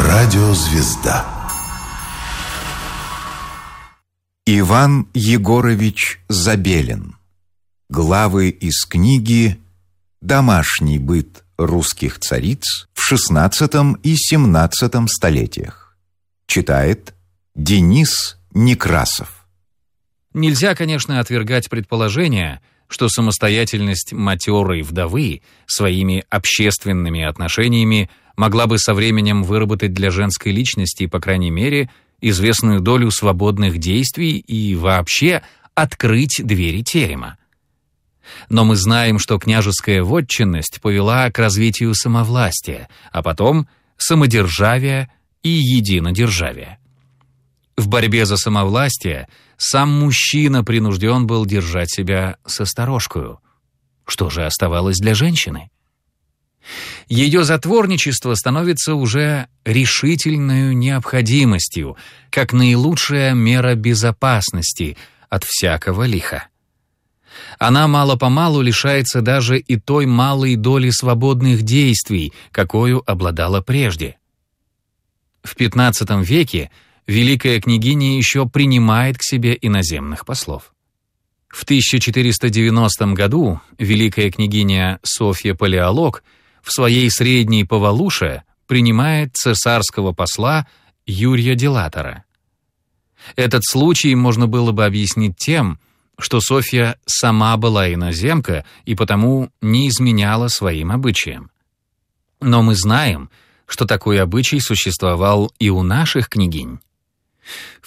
Радиозвезда. Иван Егорович Забелин. Главы из книги «Домашний быт русских цариц в XVI и XVII столетиях». Читает Денис Некрасов. Нельзя, конечно, отвергать предположение, что самостоятельность матерой вдовы своими общественными отношениями могла бы со временем выработать для женской личности, по крайней мере, известную долю свободных действий и вообще открыть двери терема. Но мы знаем, что княжеская вотчинность повела к развитию самовластия, а потом самодержавия и единодержавия. В борьбе за самовластие сам мужчина принужден был держать себя с осторожкою. Что же оставалось для женщины? Ее затворничество становится уже решительной необходимостью, как наилучшая мера безопасности от всякого лиха. Она мало-помалу лишается даже и той малой доли свободных действий, какою обладала прежде. В XV веке великая княгиня еще принимает к себе иноземных послов. В 1490 году великая княгиня Софья Палеолог в своей Средней Повалуше принимает цесарского посла Юрия Делатора. Этот случай можно было бы объяснить тем, что Софья сама была иноземка и потому не изменяла своим обычаям. Но мы знаем, что такой обычай существовал и у наших княгинь. В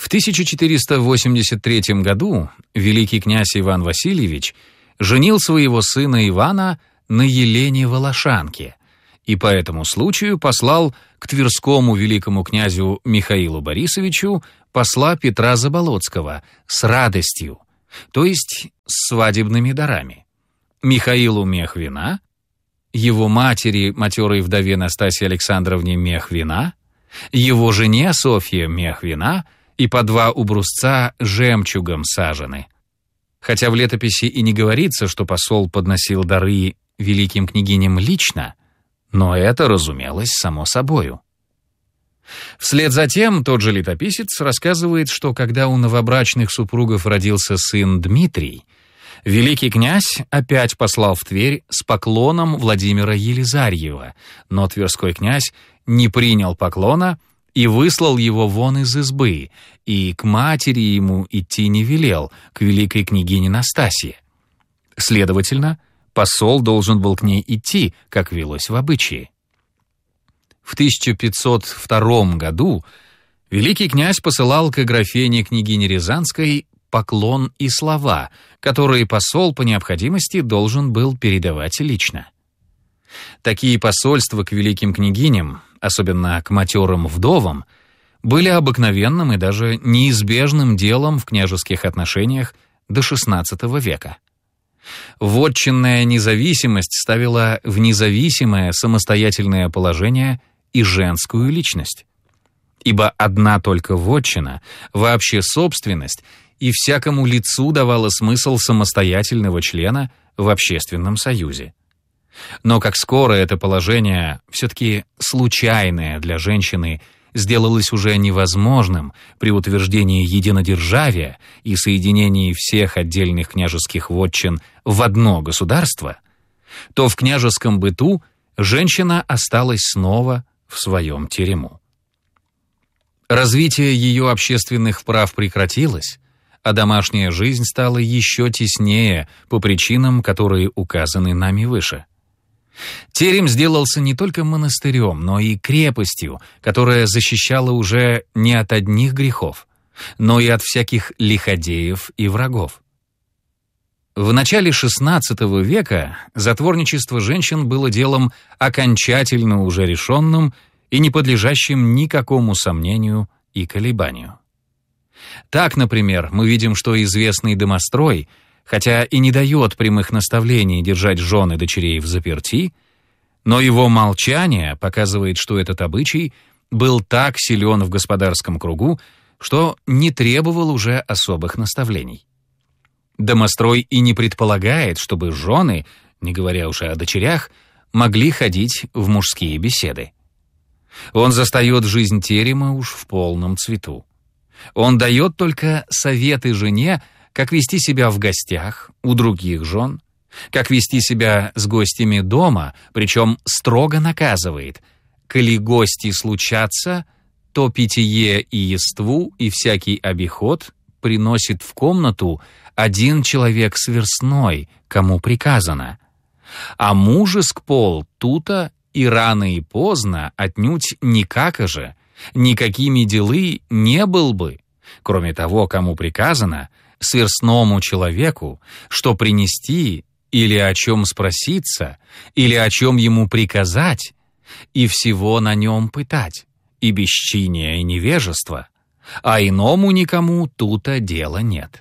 1483 году великий князь Иван Васильевич женил своего сына Ивана на Елене Волошанке и по этому случаю послал к тверскому великому князю Михаилу Борисовичу посла Петра Заболоцкого с радостью, то есть с свадебными дарами. Михаилу мех вина, его матери, матерой вдове Настасье Александровне, мех вина, его жене Софье мех вина и по 2 убрусца жемчугом сажены. Хотя в летописи и не говорится, что посол подносил дары великим княгиням лично, но это разумелось само собою. Вслед за тем тот же летописец рассказывает, что когда у новобрачных супругов родился сын Дмитрий, великий князь опять послал в Тверь с поклоном Владимира Елизарьева, но тверской князь не принял поклона и выслал его вон из избы, и к матери ему идти не велел, к великой княгине Настасье. Следовательно, посол должен был к ней идти, как велось в обычае. В 1502 году великий князь посылал к Аграфене княгине Рязанской поклон и слова, которые посол по необходимости должен был передавать лично. Такие посольства к великим княгиням, особенно к матерым вдовам, были обыкновенным и даже неизбежным делом в княжеских отношениях до XVI века. Вотчинная независимость ставила в независимое самостоятельное положение и женскую личность. Ибо одна только вотчина, вообще собственность, и всякому лицу давала смысл самостоятельного члена в общественном союзе. Но как скоро это положение, все-таки случайное для женщины, сделалось уже невозможным при утверждении единодержавия и соединении всех отдельных княжеских вотчин в одно государство, то в княжеском быту женщина осталась снова в своем терему. Развитие ее общественных прав прекратилось, а домашняя жизнь стала еще теснее по причинам, которые указаны нами выше. Терем сделался не только монастырем, но и крепостью, которая защищала уже не от одних грехов, но и от всяких лиходеев и врагов. В начале XVI века затворничество женщин было делом окончательно уже решенным и не подлежащим никакому сомнению и колебанию. Так, например, мы видим, что известный домострой, хотя и не дает прямых наставлений держать жен и дочерей в заперти, но его молчание показывает, что этот обычай был так силен в господарском кругу, что не требовал уже особых наставлений. Домострой и не предполагает, чтобы жены, не говоря уж о дочерях, могли ходить в мужские беседы. Он застает жизнь терема уж в полном цвету. Он дает только советы жене, как вести себя в гостях у других жен, как вести себя с гостями дома, причем строго наказывает: коли гости случатся, то питье и яству и всякий обиход приносит в комнату один человек сверстной, кому приказано. А мужеск пол тута и рано и поздно отнюдь никако же, никакими делы не был бы, кроме того, кому приказано, сверстному человеку, что принести или о чем спроситься, или о чем ему приказать, и всего на нем пытать, и бесчиния и невежество, а иному никому тута дела нет.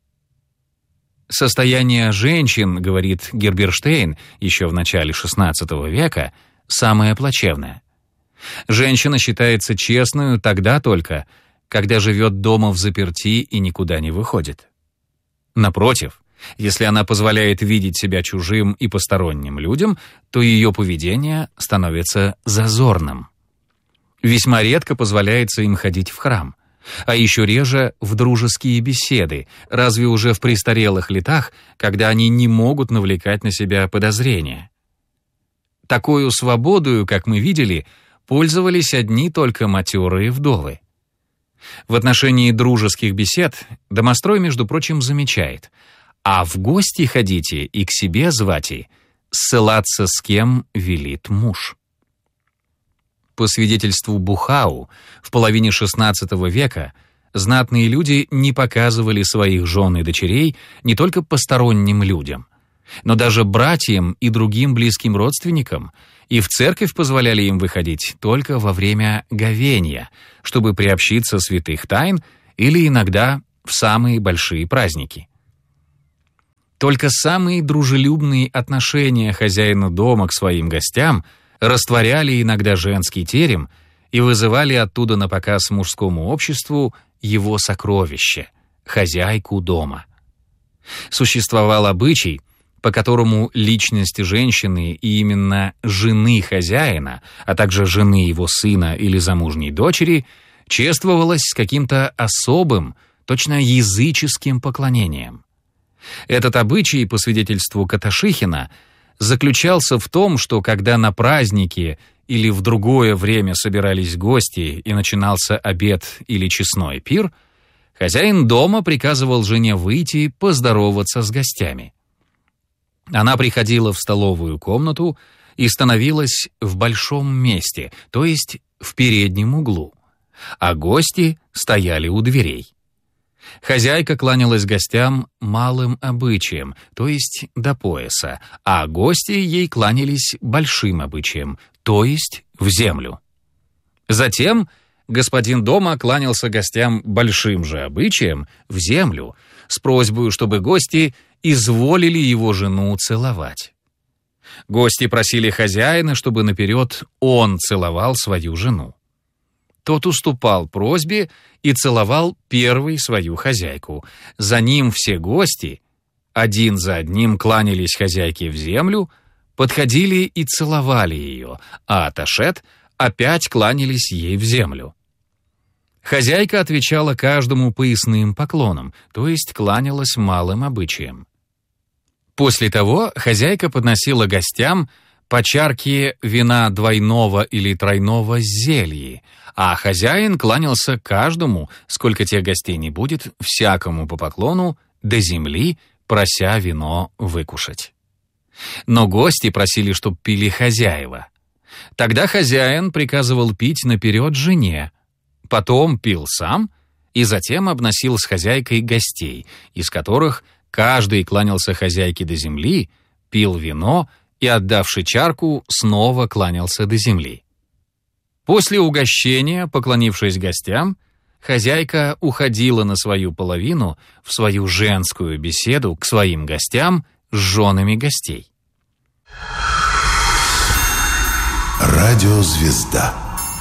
Состояние женщин, говорит Герберштейн еще в начале XVI века, самое плачевное. Женщина считается честную тогда только, когда живет дома взаперти и никуда не выходит. Напротив, если она позволяет видеть себя чужим и посторонним людям, то ее поведение становится зазорным. Весьма редко позволяется им ходить в храм, а еще реже в дружеские беседы, разве уже в престарелых летах, когда они не могут навлекать на себя подозрения. Такою свободою, как мы видели, пользовались одни только матерые вдовы. В отношении дружеских бесед домострой, между прочим, замечает: «А в гости ходите и к себе звати, ссылаться с кем велит муж». По свидетельству Бухау, в половине XVI века знатные люди не показывали своих жен и дочерей не только посторонним людям, но даже братьям и другим близким родственникам, и в церковь позволяли им выходить только во время говенья, чтобы приобщиться святых тайн или иногда в самые большие праздники. Только самые дружелюбные отношения хозяина дома к своим гостям растворяли иногда женский терем и вызывали оттуда на показ мужскому обществу его сокровище — хозяйку дома. Существовал обычай, по которому личность женщины и именно жены хозяина, а также жены его сына или замужней дочери, чествовалась с каким-то особым, точно языческим поклонением. Этот обычай, по свидетельству Каташихина, заключался в том, что когда на празднике или в другое время собирались гости и начинался обед или честной пир, хозяин дома приказывал жене выйти поздороваться с гостями. Она приходила в столовую комнату и становилась в большом месте, то есть в переднем углу, а гости стояли у дверей. Хозяйка кланялась гостям малым обычаем, то есть до пояса, а гости ей кланялись большим обычаем, то есть в землю. Затем господин дома кланялся гостям большим же обычаем в землю с просьбой, чтобы гости изволили его жену целовать. Гости просили хозяина, чтобы наперед он целовал свою жену. Тот уступал просьбе и целовал первой свою хозяйку. За ним все гости, один за одним, кланялись хозяйке в землю, подходили и целовали ее, а Аташет опять кланялись ей в землю. Хозяйка отвечала каждому поясным поклоном, то есть кланялась малым обычаем. После того хозяйка подносила гостям по чарке вина двойного или тройного с зелья, а хозяин кланялся каждому, сколько тех гостей не будет, всякому по поклону, до земли, прося вино выкушать. Но гости просили, чтоб пили хозяева. Тогда хозяин приказывал пить наперед жене, потом пил сам и затем обносил с хозяйкой гостей, из которых каждый кланялся хозяйке до земли, пил вино и, отдавши чарку, снова кланялся до земли. После угощения, поклонившись гостям, хозяйка уходила на свою половину в свою женскую беседу к своим гостям с женами гостей. Радиозвезда.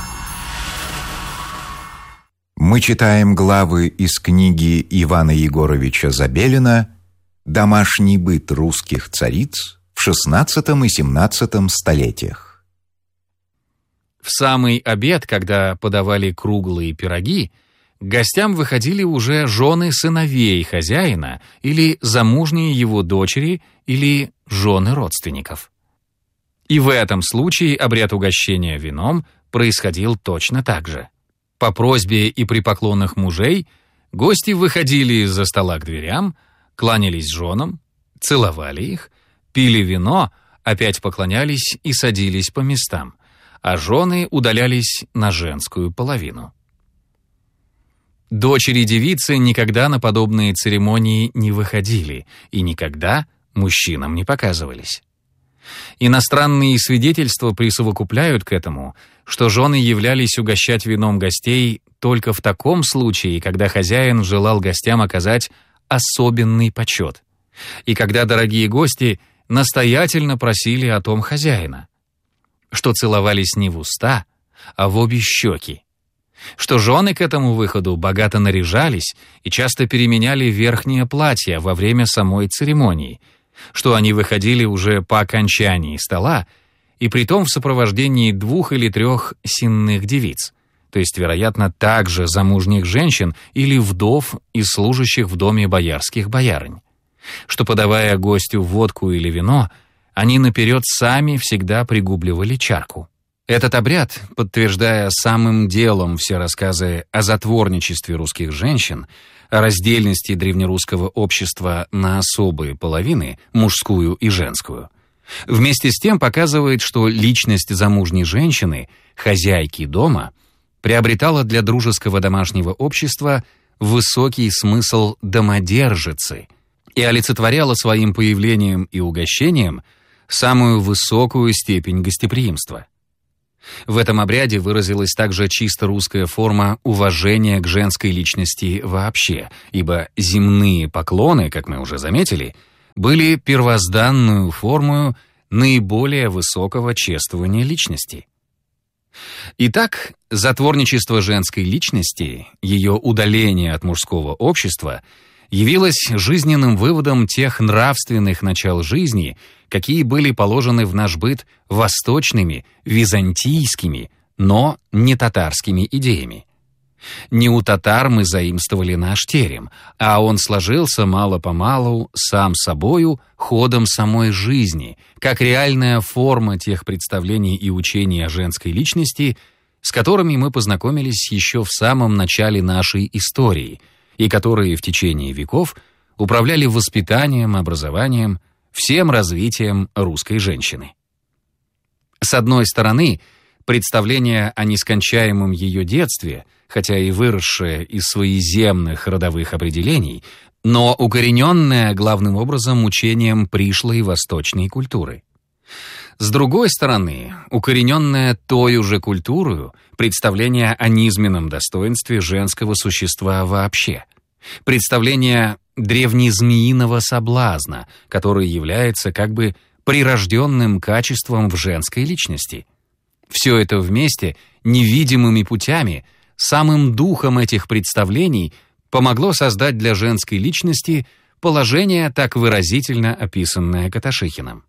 Мы читаем главы из книги Ивана Егоровича Забелина «Домашний быт русских цариц в XVI и XVII столетиях». В самый обед, когда подавали круглые пироги, к гостям выходили уже жены сыновей хозяина или замужние его дочери или жены родственников. И в этом случае обряд угощения вином происходил точно так же. По просьбе и при поклонах мужей гости выходили из-за стола к дверям, кланялись женам, целовали их, пили вино, опять поклонялись и садились по местам, а жены удалялись на женскую половину. Дочери девицы никогда на подобные церемонии не выходили и никогда мужчинам не показывались. Иностранные свидетельства присовокупляют к этому, что жены являлись угощать вином гостей только в таком случае, когда хозяин желал гостям оказать особенный почет, и когда дорогие гости настоятельно просили о том хозяина, что целовались не в уста, а в обе щеки, что жены к этому выходу богато наряжались и часто переменяли верхнее платье во время самой церемонии, что они выходили уже по окончании стола, и притом в сопровождении 2 или 3 сенных девиц, то есть, вероятно, также замужних женщин или вдов из служащих в доме боярских боярынь, что, подавая гостю водку или вино, они наперед сами всегда пригубливали чарку. Этот обряд, подтверждая самым делом все рассказы о затворничестве русских женщин, о раздельности древнерусского общества на особые половины, мужскую и женскую, вместе с тем показывает, что личность замужней женщины, хозяйки дома, приобретала для дружеского домашнего общества высокий смысл домодержицы и олицетворяла своим появлением и угощением самую высокую степень гостеприимства. В этом обряде выразилась также чисто русская форма уважения к женской личности вообще, ибо земные поклоны, как мы уже заметили, были первозданную формою наиболее высокого чествования личности. Итак, затворничество женской личности, ее удаление от мужского общества, явилось жизненным выводом тех нравственных начал жизни, какие были положены в наш быт восточными, византийскими, но не татарскими идеями. Не у татар мы заимствовали наш терем, а он сложился мало-помалу сам собою ходом самой жизни, как реальная форма тех представлений и учений о женской личности, с которыми мы познакомились еще в самом начале нашей истории, и которые в течение веков управляли воспитанием, образованием, всем развитием русской женщины. С одной стороны, представление о нескончаемом ее детстве, хотя и выросшее из своеземных родовых определений, но укорененное главным образом учением пришлой восточной культуры. С другой стороны, укорененное той же культурою представление о низменном достоинстве женского существа вообще, представление древнезмеиного соблазна, который является как бы прирожденным качеством в женской личности. Все это вместе, невидимыми путями, самым духом этих представлений помогло создать для женской личности положение, так выразительно описанное Каташихиным.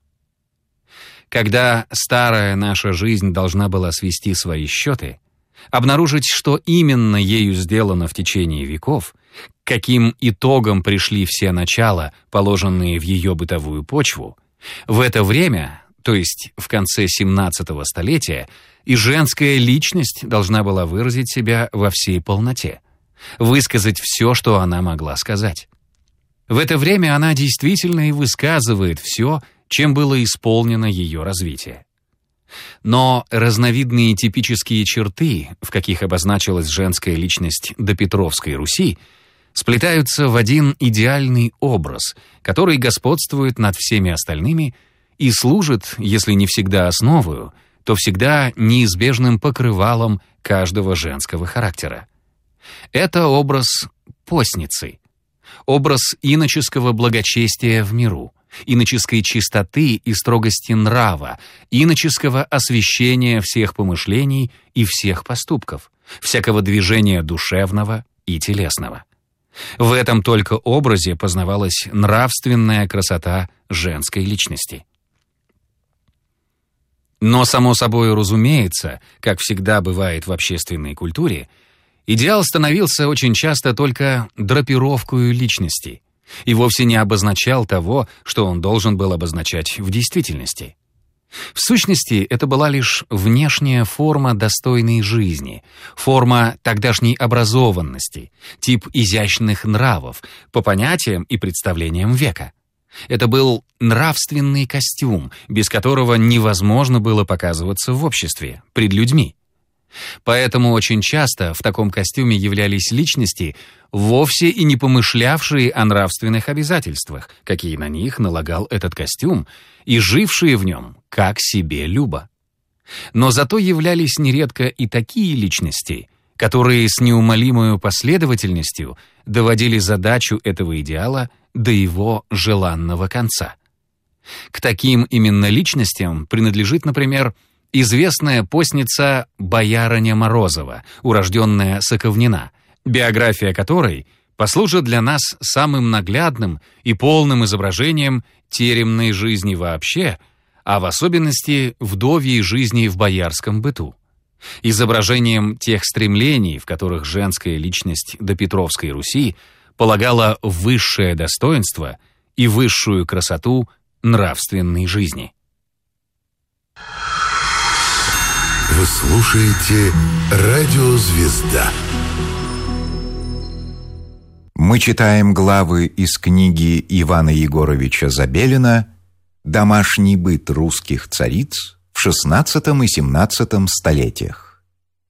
Когда старая наша жизнь должна была свести свои счеты, обнаружить, что именно ею сделано в течение веков, каким итогом пришли все начала, положенные в ее бытовую почву, в это время, то есть в конце 17-го столетия, и женская личность должна была выразить себя во всей полноте, высказать все, что она могла сказать. В это время она действительно и высказывает все, чем было исполнено ее развитие. Но разновидные типические черты, в каких обозначилась женская личность до Петровской Руси, сплетаются в один идеальный образ, который господствует над всеми остальными и служит, если не всегда основою, то всегда неизбежным покрывалом каждого женского характера. Это образ постницы, образ иноческого благочестия в миру, иноческой чистоты и строгости нрава, иноческого освящения всех помышлений и всех поступков, всякого движения душевного и телесного. В этом только образе познавалась нравственная красота женской личности. Но, само собой разумеется, как всегда бывает в общественной культуре, идеал становился очень часто только драпировкой личности и вовсе не обозначал того, что он должен был обозначать в действительности. В сущности, это была лишь внешняя форма достойной жизни, форма тогдашней образованности, тип изящных нравов по понятиям и представлениям века. Это был нравственный костюм, без которого невозможно было показываться в обществе, пред людьми. Поэтому очень часто в таком костюме являлись личности, вовсе и не помышлявшие о нравственных обязательствах, какие на них налагал этот костюм, и жившие в нем, как себе любо. Но зато являлись нередко и такие личности, которые с неумолимой последовательностью доводили задачу этого идеала до его желанного конца. К таким именно личностям принадлежит, например, известная постница Боярыня Морозова, урожденная Соковнина, биография которой послужит для нас самым наглядным и полным изображением теремной жизни вообще, а в особенности вдовьей жизни в боярском быту. Изображением тех стремлений, в которых женская личность до Петровской Руси полагала высшее достоинство и высшую красоту нравственной жизни. Вы слушаете «Радио Звезда». Мы читаем главы из книги Ивана Егоровича Забелина «Домашний быт русских цариц в XVI и XVII столетиях».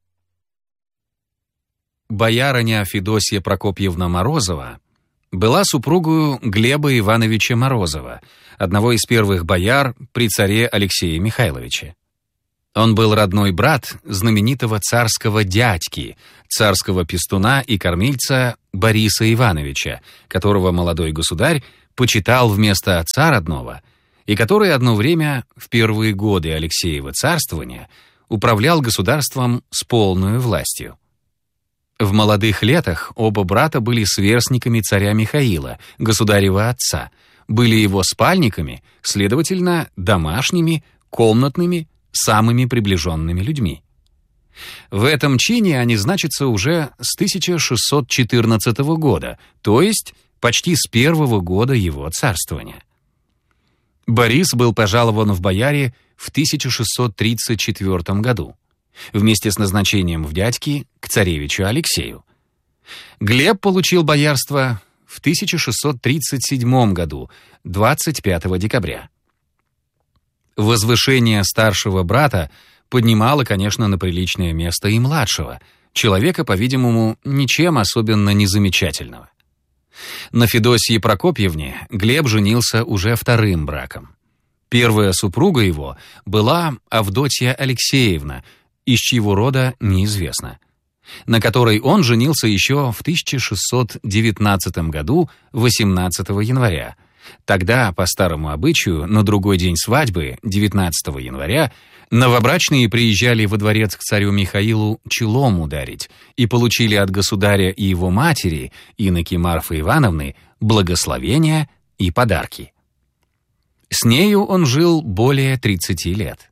Боярыня Федосья Прокопьевна Морозова была супругою Глеба Ивановича Морозова, одного из первых бояр при царе Алексее Михайловиче. Он был родной брат знаменитого царского дядьки, царского пестуна и кормильца Бориса Ивановича, которого молодой государь почитал вместо отца родного, и который одно время, в первые годы Алексеева царствования, управлял государством с полной властью. В молодых летах оба брата были сверстниками царя Михаила, государева отца, были его спальниками, следовательно, домашними, комнатными, самыми приближенными людьми. В этом чине они значатся уже с 1614 года, то есть почти с первого года его царствования. Борис был пожалован в бояре в 1634 году, вместе с назначением в дядьки к царевичу Алексею. Глеб получил боярство в 1637 году, 25 декабря. Возвышение старшего брата поднимало, конечно, на приличное место и младшего, человека, по-видимому, ничем особенно не замечательного. На Федосье Прокопьевне Глеб женился уже вторым браком. Первая супруга его была Авдотья Алексеевна, из чьего рода неизвестно, на которой он женился еще в 1619 году, 18 января. Тогда, по старому обычаю, на другой день свадьбы, 19 января, новобрачные приезжали во дворец к царю Михаилу челом ударить и получили от государя и его матери, иноки Марфы Ивановны, благословения и подарки. С нею он жил более 30 лет.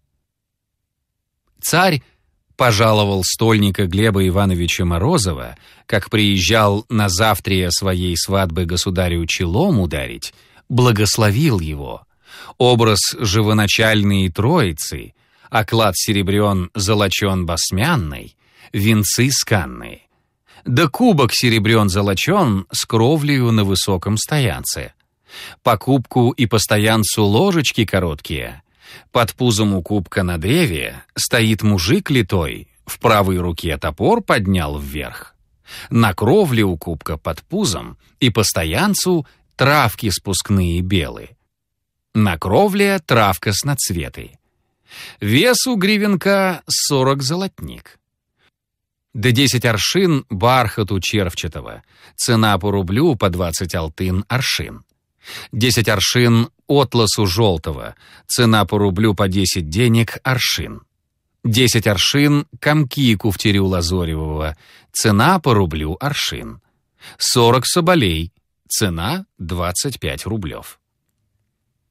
Царь пожаловал стольника Глеба Ивановича Морозова, как приезжал на завтрие своей свадьбы государю челом ударить, благословил его. Образ живоначальной Троицы, оклад серебрен золочен басмянный, венцы сканные. Да кубок серебрен золочен с кровлею на высоком стоянце. По кубку и по стоянцу ложечки короткие. Под пузом у кубка на древе стоит мужик литой, в правой руке топор поднял вверх. На кровле у кубка под пузом и по стоянцу травки спускные белые. На кровле травка с нацветой. Вес у гривенка 40 золотник. Да 10 аршин бархату червчатого, цена по рублю по 20 алтын аршин. 10 аршин отласу желтого, цена по рублю по 10 денег аршин. 10 аршин комки куфтерю лазоревого, цена по рублю аршин. 40 соболей, цена 25 рублев.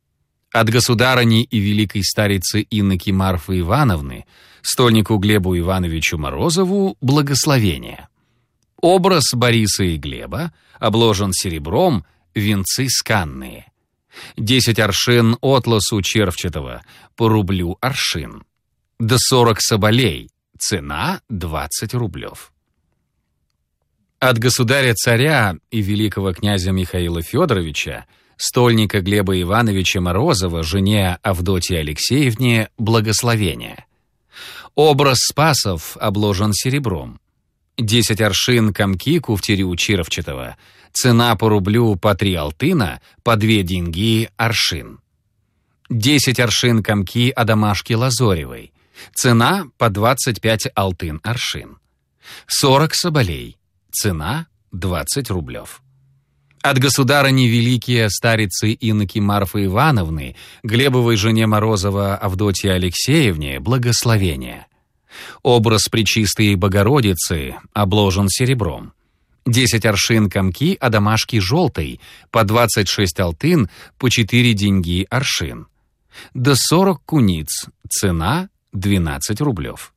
От государыни и великой старицы Инноки Марфы Ивановны стольнику Глебу Ивановичу Морозову благословение. Образ Бориса и Глеба обложен серебром, венцы сканные. 10 аршин отлосу червчатого, по рублю аршин. До 40 соболей, цена 20 рублев. От государя-царя и великого князя Михаила Федоровича, стольника Глеба Ивановича Морозова, жене Авдотье Алексеевне, благословение. Образ Спасов обложен серебром. 10 аршин комки куфтерю червчатого, цена по рублю по 3 алтына, по 2 деньги аршин. 10 аршин комки адамашки лазоревой, цена по 25 алтын аршин. 40 соболей, цена 20 рублев. От государыни великие старицы Инноки Марфы Ивановны, Глебовой жене Морозова Авдотье Алексеевне, благословение. Образ Пречистой Богородицы обложен серебром. 10 аршин комки адамашки желтой, по 26 алтын, по 4 деньги аршин. До 40 куниц, цена 12 рублев.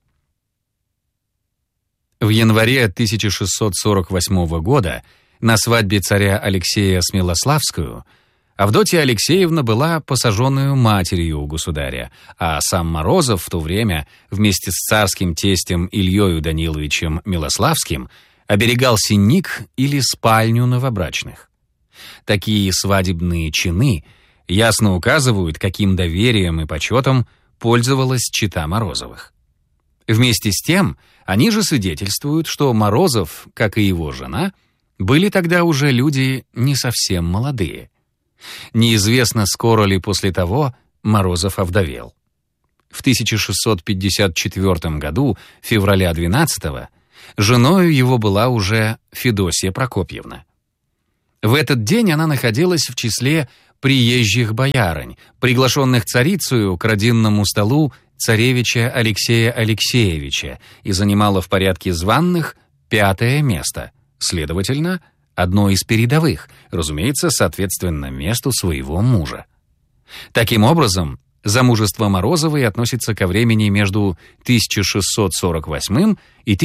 В январе 1648 года на свадьбе царя Алексея с Милославскую Авдотья Алексеевна была посаженную матерью у государя, а сам Морозов в то время вместе с царским тестем Ильёю Даниловичем Милославским оберегал сенник или спальню новобрачных. Такие свадебные чины ясно указывают, каким доверием и почетом пользовалась чета Морозовых. Вместе с тем, они же свидетельствуют, что Морозов, как и его жена, были тогда уже люди не совсем молодые. Неизвестно, скоро ли после того Морозов овдовел. В 1654 году, февраля 12-го, женою его была уже Федосья Прокопьевна. В этот день она находилась в числе приезжих боярынь, приглашенных царицею к родинному столу царевича Алексея Алексеевича, и занимала в порядке званных 5-е место, следовательно, одно из передовых, разумеется, соответственно месту своего мужа. Таким образом, замужество Морозовой относится ко времени между 1648 и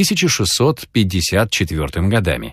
1654 годами.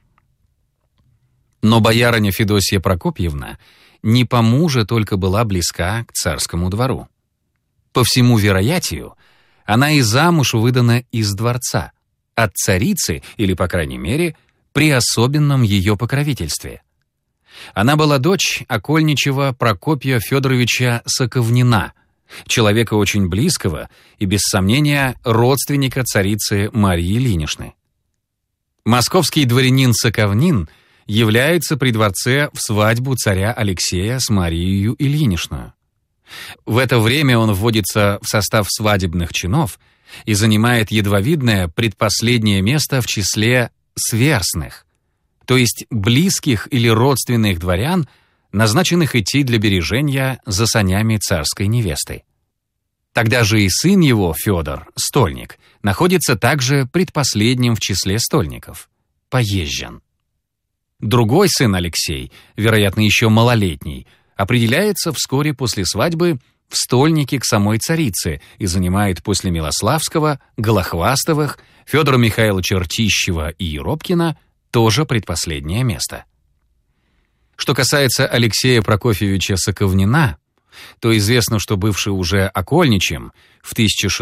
Но боярыня Федосья Прокопьевна не по мужу только была близка к царскому двору. По всему вероятию, она и замуж выдана из дворца, от царицы, или, по крайней мере, при особенном ее покровительстве. Она была дочь окольничего Прокопия Федоровича Соковнина, человека очень близкого и, без сомнения, родственника царицы Марии Ильиничны. Московский дворянин Соковнин является при дворце в свадьбу царя Алексея с Марией Ильиничной. В это время он вводится в состав свадебных чинов и занимает едвовидное предпоследнее место в числе сверстных, то есть близких или родственных дворян, назначенных идти для бережения за санями царской невесты. Тогда же и сын его, Федор, стольник, находится также предпоследним в числе стольников, поезжен. Другой сын Алексей, вероятно, еще малолетний, определяется вскоре после свадьбы в стольники к самой царице и занимает после Милославского, Голохвастовых, Федора Михайловича Ртищева и Еропкина тоже предпоследнее место. Что касается Алексея Прокофьевича Соковнина, то известно, что бывший уже окольничем, в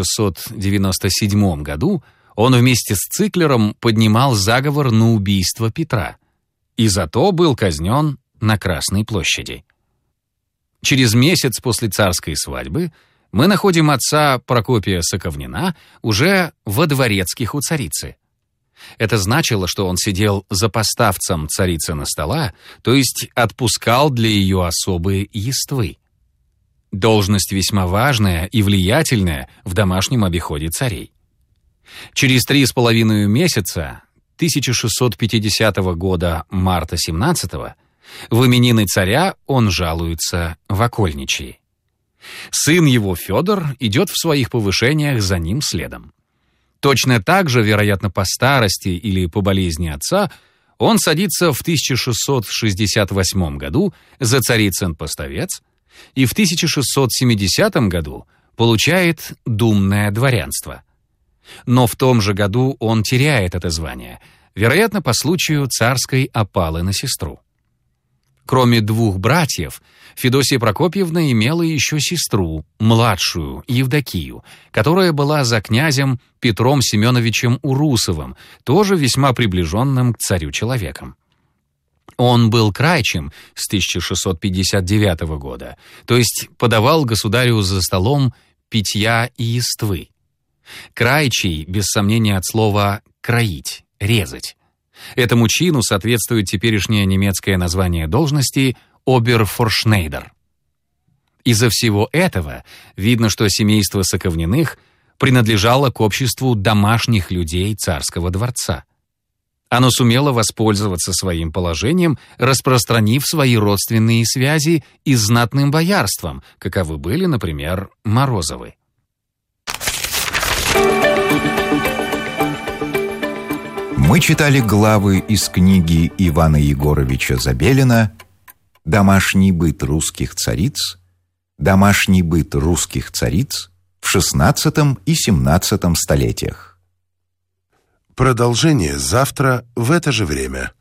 1697 году он вместе с Циклером поднимал заговор на убийство Петра и зато был казнен на Красной площади. Через месяц после царской свадьбы мы находим отца Прокопия Соковнина уже во дворецких у царицы. Это значило, что он сидел за поставцем царицына стола, то есть отпускал для ее особые яствы. Должность весьма важная и влиятельная в домашнем обиходе царей. Через 3,5 месяца 1650 года марта 17-го в именины царя он жалуется в окольничьи. Сын его, Федор, идет в своих повышениях за ним следом. Точно так же, вероятно, по старости или по болезни отца, он садится в 1668 году за царицын поставец, и в 1670 году получает думное дворянство. Но в том же году он теряет это звание, вероятно, по случаю царской опалы на сестру. Кроме двух братьев, Федосия Прокопьевна имела еще сестру, младшую, Евдокию, которая была за князем Петром Семеновичем Урусовым, тоже весьма приближенным к царю человеком. Он был крайчим с 1659 года, то есть подавал государю за столом питья и яствы. Крайчий, без сомнения от слова «кроить», «резать». Этому чину соответствует теперешнее немецкое название должности «оберфоршнейдер». Из-за всего этого видно, что семейство Соковниных принадлежало к обществу домашних людей царского дворца. Оно сумело воспользоваться своим положением, распространив свои родственные связи и с знатным боярством, каковы были, например, Морозовы. Мы читали главы из книги Ивана Егоровича Забелина «Домашний быт русских цариц», «Домашний быт русских цариц» в XVI и XVII столетиях. Продолжение завтра в это же время.